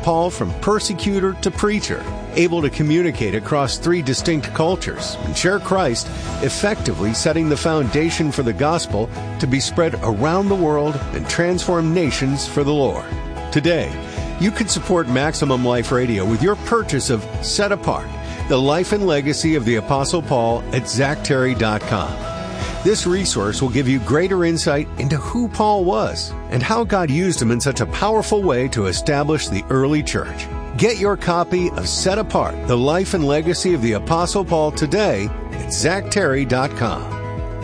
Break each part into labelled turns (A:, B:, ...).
A: Paul from persecutor to preacher, able to communicate across 3 distinct cultures and share Christ, effectively setting the foundation for the gospel to be spread around the world and transform nations for the Lord. Today, you can support Maximum Life Radio with your purchase of Set Apart, the life and legacy of the Apostle Paul at ZachTerry.com. This resource will give you greater insight into who Paul was and how God used him in such a powerful way to establish the early church. Get your copy of Set Apart, the life and legacy of the Apostle Paul today at ZachTerry.com.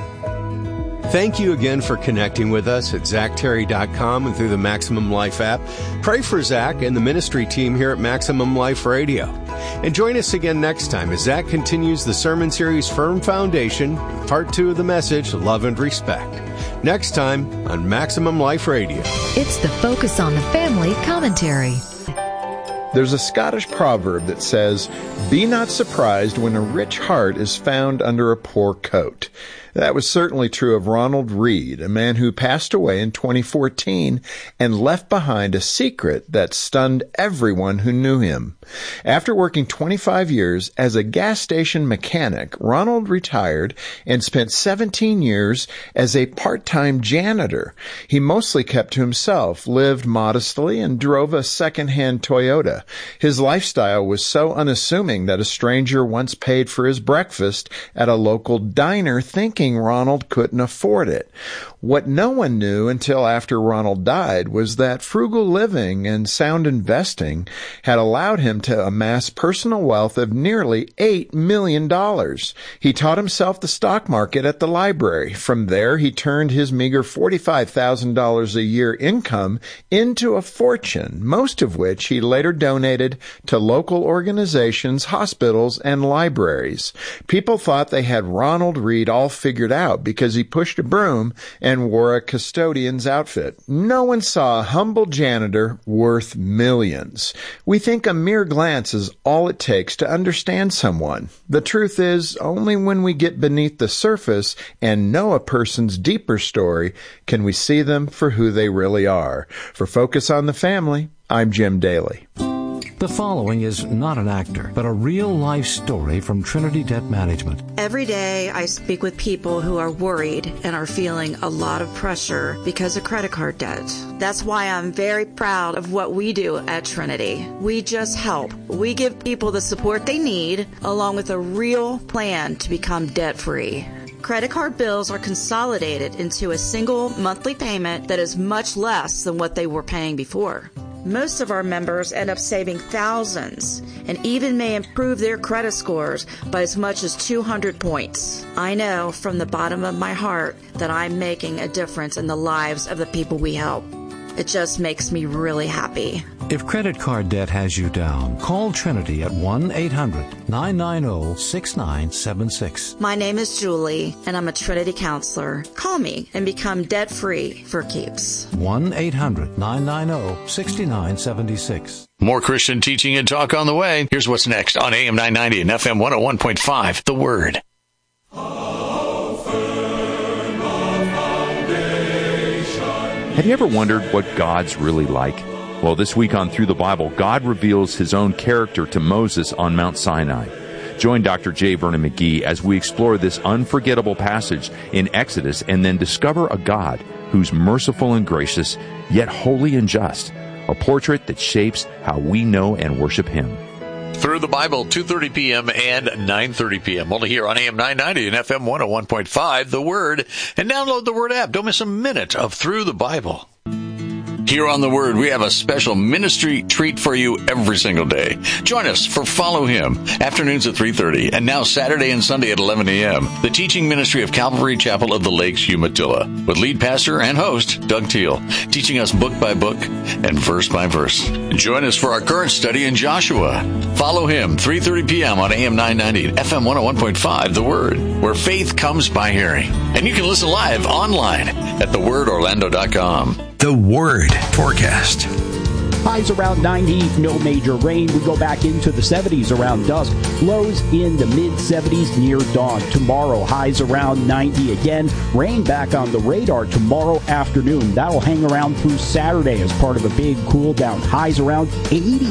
A: Thank you again for connecting with us at ZachTerry.com and through the Maximum Life app. Pray for Zach and the ministry team here at Maximum Life Radio. And join us again next time as Zach continues the sermon series Firm Foundation, part 2 of the message, Love and Respect. Next time on Maximum Life Radio.
B: It's the Focus on the Family commentary.
C: There's a Scottish proverb that says, "Be not surprised when a rich heart is found under a poor coat." That was certainly true of Ronald Reed, a man who passed away in 2014 and left behind a secret that stunned everyone who knew him. After working 25 years as a gas station mechanic, Ronald retired and spent 17 years as a part-time janitor. He mostly kept to himself, lived modestly, and drove a second-hand Toyota. His lifestyle was so unassuming that a stranger once paid for his breakfast at a local diner thinking Ronald couldn't afford it. What no one knew until after Ronald died was that frugal living and sound investing had allowed him to amass personal wealth of nearly $8 million. He taught himself the stock market at the library. From there, he turned his meager $45,000 a year income into a fortune, most of which he later donated to local organizations, hospitals, and libraries. People thought they had Ronald Reed all figured out because he pushed a broom and wore a custodian's outfit. No one saw a humble janitor worth millions. We think a mere glance is all it takes to understand someone. The truth is, only when we get beneath the surface and know a person's deeper story can we see them for who they really are. For Focus on the Family, I'm Jim Daly.
D: The following is not an actor, but a real-life story from Trinity Debt Management.
E: Every day I speak with people who are worried and are feeling a lot of pressure because of credit card debt. That's why I'm very proud of what we do at Trinity. We just help. We give people the support they need, along with a real plan to become debt-free. Credit card bills are consolidated into a single monthly payment that is much less than what they were paying before. Most of our members end up saving thousands and even may improve their credit scores by as much as 200 points. I know from the bottom of my heart that I'm making a difference in the lives of the people we help. It just makes me really happy.
D: If credit card debt has you down, call Trinity at 1-800-990-6976.
E: My name is Julie, and I'm a Trinity counselor. Call me and become debt-free for keeps.
D: 1-800-990-6976.
F: More Christian teaching and talk on the way. Here's what's next on AM 990 and FM 101.5, The Word.
G: Have you ever wondered what God's really like? Well, this week on Through the Bible, God reveals his own character to Moses on Mount Sinai. Join Dr. J. Vernon McGee as we explore this unforgettable passage in Exodus and then discover a God who's merciful and gracious, yet holy and just, a portrait that shapes how we know and worship him.
F: Through the Bible, 2:30 p.m. and 9:30 p.m. Only here on AM 990 and FM 101.5, The Word. And download the Word app. Don't miss a minute of Through the Bible. Here on The Word, we have a special ministry treat for you every single day. Join us for Follow Him, afternoons at 3:30, and now Saturday and Sunday at 11 a.m., the teaching ministry of Calvary Chapel of the Lakes, Umatilla, with lead pastor and host, Doug Teal, teaching us book by book and verse by verse. Join us for our current study in Joshua. Follow Him, 3:30 p.m. on AM 990 and FM 101.5, The Word, where faith comes by hearing. And you can listen live online at thewordorlando.com.
H: The Word forecast.
I: Highs around 90, no major rain. We go back into the 70s around dusk. Lows in the mid-70s near dawn. Tomorrow, highs around 90 again. Rain back on the radar tomorrow afternoon. That'll hang around through Saturday as part of a big cool down. Highs around 80.